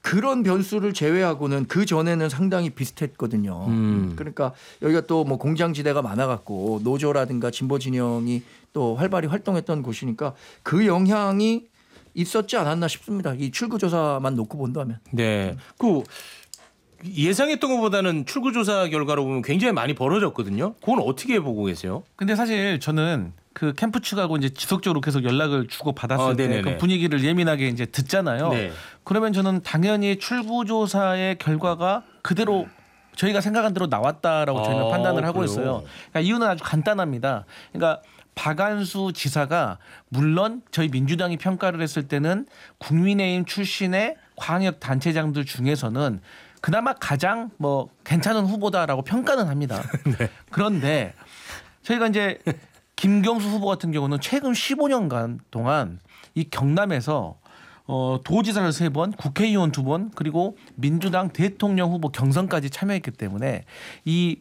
그런 변수를 제외하고는 그 전에는 상당히 비슷했거든요. 그러니까 여기가 또 뭐 공장지대가 많아갖고 노조라든가 진보 진영이 또 활발히 활동했던 곳이니까 그 영향이 있었지 않았나 싶습니다. 이 출구조사만 놓고 본다면. 네. 그 예상했던 것보다는 출구조사 결과로 보면 굉장히 많이 벌어졌거든요. 그건 어떻게 보고 계세요? 근데 사실 저는 그 캠프 측하고 이제 지속적으로 계속 연락을 주고 받았을 때 그 분위기를 예민하게 이제 듣잖아요. 네. 그러면 저는 당연히 출구조사의 결과가 그대로 저희가 생각한 대로 나왔다라고 저희는 판단을 하고 그래요? 있어요. 그러니까 이유는 아주 간단합니다. 그러니까 박한수 지사가 물론 저희 민주당이 평가를 했을 때는 국민의힘 출신의 광역 단체장들 중에서는 그나마 가장 뭐 괜찮은 후보다라고 평가는 합니다. 네. 그런데 저희가 이제 김경수 후보 같은 경우는 최근 15년간 동안 이 경남에서 도지사를 3번, 국회의원 2번, 그리고 민주당 대통령 후보 경선까지 참여했기 때문에 이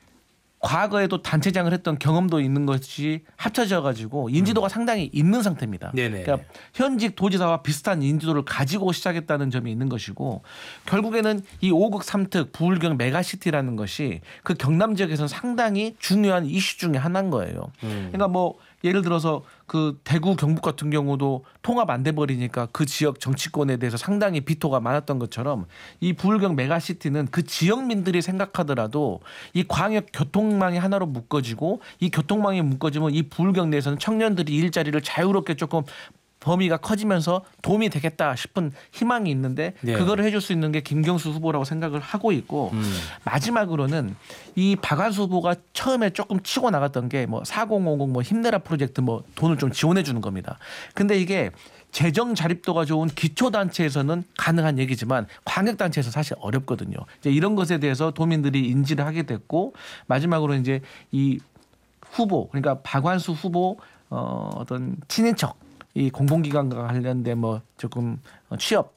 과거에도 단체장을 했던 경험도 있는 것이 합쳐져 가지고 인지도가 상당히 있는 상태입니다. 네네. 그러니까 현직 도지사와 비슷한 인지도를 가지고 시작했다는 점이 있는 것이고 결국에는 이 5극 3특 부울경 메가시티라는 것이 그 경남 지역에서는 상당히 중요한 이슈 중에 하나인 거예요. 그러니까 뭐 예를 들어서 그 대구 경북 같은 경우도 통합 안 돼 버리니까 그 지역 정치권에 대해서 상당히 비토가 많았던 것처럼 이 부울경 메가시티는 그 지역민들이 생각하더라도 이 광역 교통망이 하나로 묶어지고 이 교통망이 묶어지면 이 부울경 내에서는 청년들이 일자리를 자유롭게 조금 범위가 커지면서 도움이 되겠다 싶은 희망이 있는데 네. 그거를 해줄 수 있는 게 김경수 후보라고 생각을 하고 있고 마지막으로는 이 박한수 후보가 처음에 조금 치고 나갔던 게 뭐 4050 뭐 힘내라 프로젝트 뭐 돈을 좀 지원해 주는 겁니다. 근데 이게 재정 자립도가 좋은 기초단체에서는 가능한 얘기지만 광역단체에서 사실 어렵거든요. 이제 이런 것에 대해서 도민들이 인지를 하게 됐고 마지막으로 이제 이 후보 그러니까 박한수 후보 어떤 친인척 이 공공기관과 관련된 뭐 조금 취업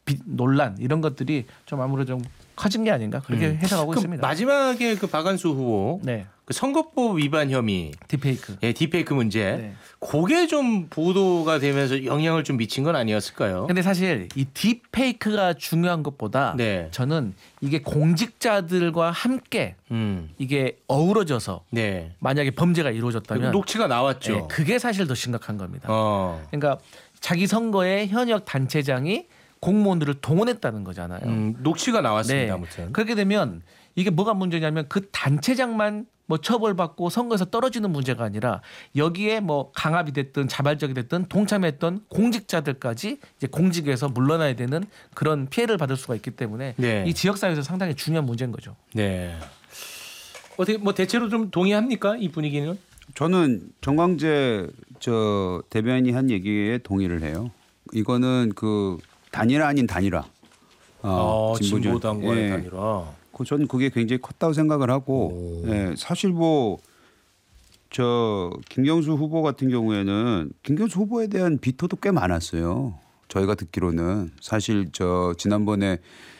논란 이런 것들이 좀 아무래도 좀 커진 게 아닌가 그렇게 해석하고 있습니다. 마지막에 그 박한수 후보 네. 그 선거법 위반 혐의, 딥페이크, 예, 딥페이크 문제, 네. 그게 좀 보도가 되면서 영향을 좀 미친 건 아니었을까요? 근데 사실 이 딥페이크가 중요한 것보다 네. 저는 이게 공직자들과 함께 이게 어우러져서 네. 만약에 범죄가 이루어졌다면 녹취가 나왔죠. 네, 그게 사실 더 심각한 겁니다. 어. 그러니까 자기 선거에 현역 단체장이 공무원들을 동원했다는 거잖아요. 녹취가 나왔습니다. 네. 아무튼. 그렇게 되면 이게 뭐가 문제냐면 그 단체장만 뭐 처벌받고 선거에서 떨어지는 문제가 아니라 여기에 뭐 강압이 됐든 자발적이 됐든 동참했던 공직자들까지 이제 공직에서 물러나야 되는 그런 피해를 받을 수가 있기 때문에 네. 이 지역사회에서 상당히 중요한 문제인 거죠. 네. 어떻게 뭐 대체로 좀 동의합니까? 이 분위기는? 저는 정광재 저 대변인이 한 얘기에 동의를 해요. 이거는 그 단일화 아닌 단일화. 진보당과의 예. 단일화. 저는 그게 굉장히 컸다고 생각을 하고 예, 사실 뭐 저 김경수 후보 같은 경우에는 김경수 후보에 대한 비토도 꽤 많았어요. 저희가 듣기로는 사실 저 지난번에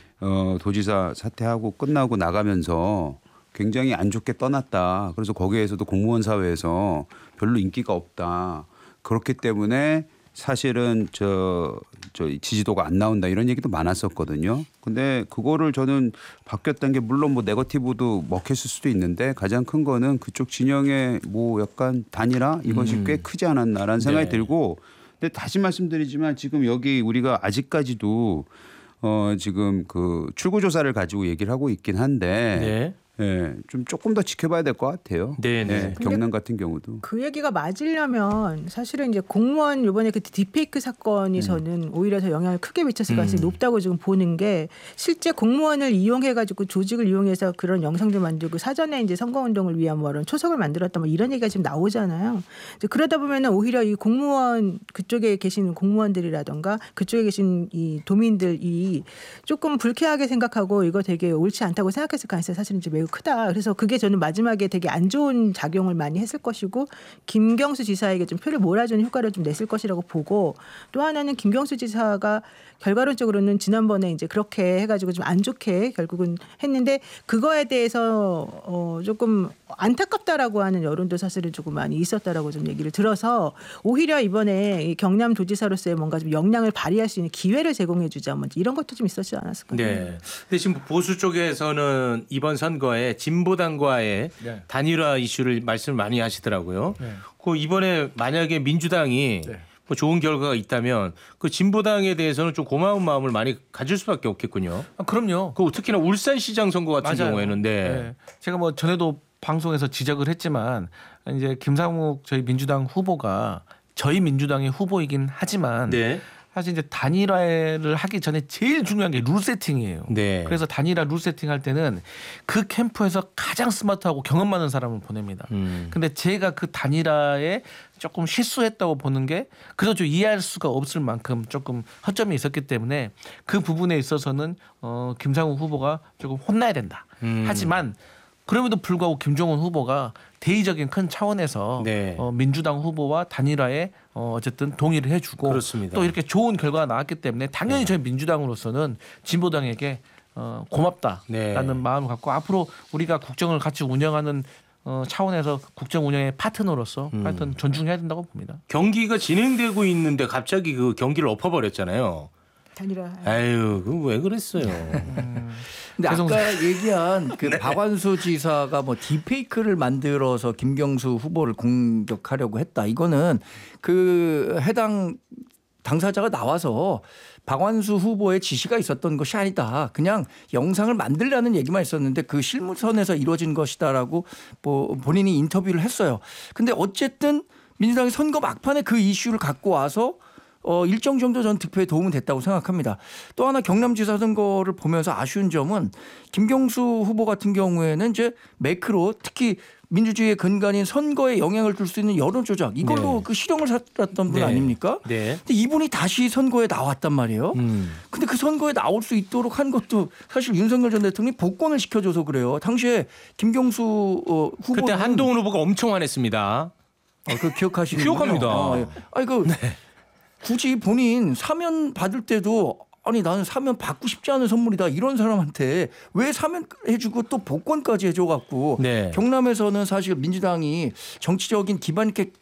도지사 사퇴하고 끝나고 나가면서 굉장히 안 좋게 떠났다. 그래서 거기에서도 공무원 사회에서 별로 인기가 없다. 그렇기 때문에 사실은 저 지지도가 안 나온다 이런 얘기도 많았었거든요. 근데 그거를 저는 바뀌었다는 게 물론 뭐 네거티브도 먹혔을 수도 있는데 가장 큰 거는 그쪽 진영의 뭐 약간 단일화 이것이 꽤 크지 않았나라는 생각이 들고 근데 다시 말씀드리지만 지금 여기 우리가 아직까지도 지금 그 출구조사를 가지고 얘기를 하고 있긴 한데 네. 예, 좀 조금 더 지켜봐야 될 것 같아요. 네네. 예, 경남 같은 경우도. 그 얘기가 맞으려면 사실은 이제 공무원 이번에 그 딥페이크 사건이 저는 오히려 더 영향을 크게 미쳤을 가능성이 높다고 지금 보는 게 실제 공무원을 이용해가지고 조직을 이용해서 그런 영상들 만들고 사전에 이제 선거운동을 위한 뭐 이런 초석을 만들었다 뭐 이런 얘기가 지금 나오잖아요. 이제 그러다 보면은 오히려 이 공무원 그쪽에 계신 공무원들이라던가 그쪽에 계신 이 도민들이 조금 불쾌하게 생각하고 이거 되게 옳지 않다고 생각했을 가능성이 사실은 이제 매우 매우 크다. 그래서 그게 저는 마지막에 되게 안 좋은 작용을 많이 했을 것이고 김경수 지사에게 좀 표를 몰아주는 효과를 좀 냈을 것이라고 보고 또 하나는 김경수 지사가 결과론적으로는 지난번에 이제 그렇게 해가지고 좀 안 좋게 결국은 했는데 그거에 대해서 조금 안타깝다라고 하는 여론도 사실은 조금 많이 있었다라고 좀 얘기를 들어서 오히려 이번에 이 경남도지사로서의 뭔가 좀 역량을 발휘할 수 있는 기회를 제공해주자 뭐 이런 것도 좀 있었지 않았을까. 네. 근데 지금 보수 쪽에서는 이번 선거에 진보당과의 단일화 이슈를 말씀을 많이 하시더라고요. 그 이번에 만약에 민주당이 뭐 좋은 결과가 있다면 그 진보당에 대해서는 좀 고마운 마음을 많이 가질 수밖에 없겠군요. 그럼요. 그 특히나 울산시장 선거 같은 맞아요. 경우에는 네. 제가 뭐 전에도 방송에서 지적을 했지만 이제 김상욱 저희 민주당 후보가 저희 민주당의 후보이긴 하지만 네. 사실 이제 단일화를 하기 전에 제일 중요한 게 룰 세팅이에요. 네. 그래서 단일화 룰 세팅할 때는 그 캠프에서 가장 스마트하고 경험 많은 사람을 보냅니다. 근데 제가 그 단일화에 조금 실수했다고 보는 게 그래도 좀 이해할 수가 없을 만큼 조금 허점이 있었기 때문에 그 부분에 있어서는 김상욱 후보가 조금 혼나야 된다. 하지만 그럼에도 불구하고 김종원 후보가 대의적인 큰 차원에서 네. 민주당 후보와 단일화에 어쨌든 동의를 해주고 그렇습니다. 또 이렇게 좋은 결과가 나왔기 때문에 당연히 저희 민주당으로서는 진보당에게 고맙다라는 네. 마음을 갖고 앞으로 우리가 국정을 같이 운영하는 차원에서 국정 운영의 파트너로서 하여튼 존중해야 된다고 봅니다. 경기가 진행되고 있는데 갑자기 그 경기를 엎어버렸잖아요. 단일화. 아유, 그 왜 그랬어요? 근데 아까 얘기한 그 박완수 지사가 뭐 딥페이크를 만들어서 김경수 후보를 공격하려고 했다. 이거는 그 해당 당사자가 나와서 박완수 후보의 지시가 있었던 것이 아니다. 그냥 영상을 만들라는 얘기만 있었는데 그 실무선에서 이루어진 것이다라고 뭐 본인이 인터뷰를 했어요. 근데 어쨌든 민주당이 선거 막판에 그 이슈를 갖고 와서 일정 정도 전 득표에 도움은 됐다고 생각합니다. 또 하나 경남지사 선거를 보면서 아쉬운 점은 김경수 후보 같은 경우에는 이제 매크로 특히 민주주의의 근간인 선거에 영향을 줄 수 있는 여론 조작 이걸로 네. 그 실형을 샀던 분 네. 아닙니까? 네. 근데 이분이 다시 선거에 나왔단 말이에요. 근데 그 선거에 나올 수 있도록 한 것도 사실 윤석열 전 대통령이 복권을 시켜줘서 그래요. 당시에 김경수 후보 그때 한동훈 후보가 엄청 화냈습니다. 그 기억하시는군요. 기억합니다. 예. 아니 그 굳이 본인 사면 받을 때도 아니 나는 사면 받고 싶지 않은 선물이다 이런 사람한테 왜 사면 해주고 또 복권까지 해줘갖고 네. 경남에서는 사실 민주당이 정치적인 기반이 이렇게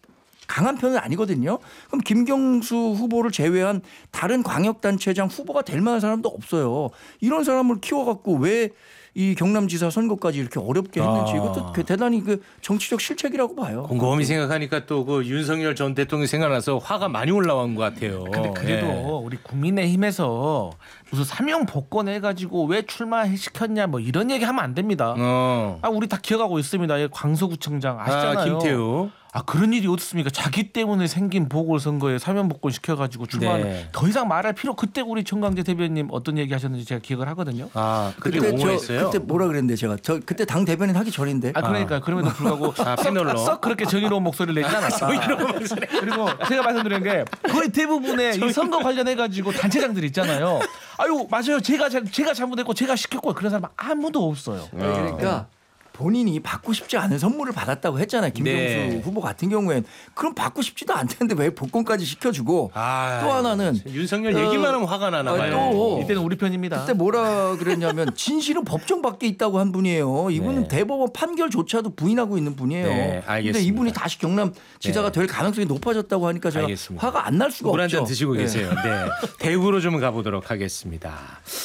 강한 편은 아니거든요. 그럼 김경수 후보를 제외한 다른 광역단체장 후보가 될 만한 사람도 없어요. 이런 사람을 키워갖고 왜 이 경남지사 선거까지 이렇게 어렵게 했는지 이것도 대단히 그 정치적 실책이라고 봐요. 곰곰이 생각하니까 또 그 윤석열 전 대통령 생각나서 화가 많이 올라온 것 같아요. 근데 그래도 예. 우리 국민의힘에서 무슨 사명 복권 해가지고 왜 출마시켰냐 뭐 이런 얘기 하면 안 됩니다. 우리 다 기억하고 있습니다. 광서구청장 아시잖아요. 김태우. 그런 일이 어딨습니까? 자기 때문에 생긴 보궐선거에 사면 복권 시켜가지고 출마하는 네. 더 이상 말할 필요. 그때 우리 정강재 대변인 어떤 얘기 하셨는지 제가 기억을 하거든요. 그때 그때 옹호했어요. 그때 뭐라 그랬는데 제가 그때 당 대변인 하기 전인데. 그러니까 그럼에도 불구하고 패널로. 썩 그렇게 정의로운 목소리를 내지 않았다. 그리고 제가 말씀드린 게 거의 대부분의 이 선거 관련해 가지고 단체장들 있잖아요. 아유 맞아요. 제가 잘못했고 제가 시켰고 그런 사람 아무도 없어요. 그러니까 본인이 받고 싶지 않은 선물을 받았다고 했잖아요. 김경수 네. 후보 같은 경우엔 그럼 받고 싶지도 않다는데 왜 복권까지 시켜주고 또 하나는 윤석열 얘기만 하면 화가 나나 봐요. 또 이때는 우리 편입니다. 그때 뭐라 그랬냐면 진실은 법정 밖에 있다고 한 분이에요. 이분은 네. 대법원 판결조차도 부인하고 있는 분이에요. 네, 알겠습니다. 근데 이분이 다시 경남 지사가 될 가능성이 높아졌다고 하니까 제가 알겠습니다. 화가 안 날 수가 물 없죠. 한 잔 드시고 네. 계세요. 네. 대구로 좀 가보도록 하겠습니다.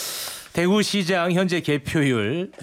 대구시장 현재 개표율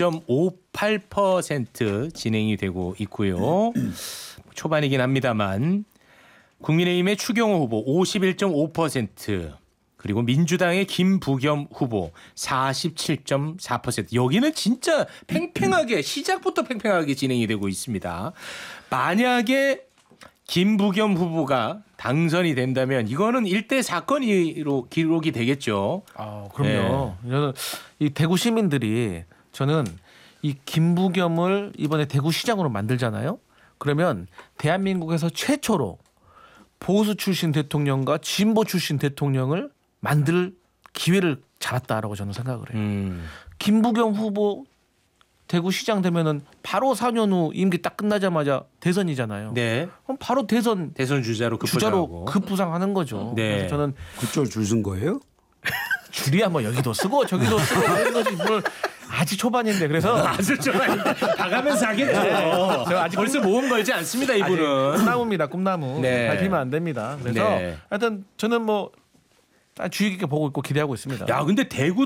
2.58% 진행이 되고 있고요. 초반이긴 합니다만 국민의힘의 추경호 후보 51.5% 그리고 민주당의 김부겸 후보 47.4%. 여기는 진짜 팽팽하게 시작부터 팽팽하게 진행이 되고 있습니다. 만약에 김부겸 후보가 당선이 된다면 이거는 일대 사건으로 기록이 되겠죠. 그럼요. 저는 이 대구 시민들이 저는 이 김부겸을 이번에 대구시장으로 만들잖아요. 그러면 대한민국에서 최초로 보수 출신 대통령과 진보 출신 대통령을 만들 기회를 잡았다라고 저는 생각을 해요. 김부겸 후보 대구시장 되면은 바로 4년 후 임기 딱 끝나자마자 대선이잖아요. 네. 그럼 바로 대선 주자로 주자로 급부상하는 거죠. 네. 그래서 저는 그쪽 줄 쓴 거예요? 줄이야 뭐 여기도 쓰고 저기도 쓰고 이런 거지 뭘 아직 초반인데 그래서 아주 좋아요. 봐가면서 하겠죠. 제가 아직 벌써 모험 걸지 않습니다, 이분은. 꿈나무입니다. 꿈나무. 네. 밟히면 안 됩니다. 그래서 네. 하여튼 저는 뭐 주의 깊게 보고 있고 기대하고 있습니다. 야, 근데 대구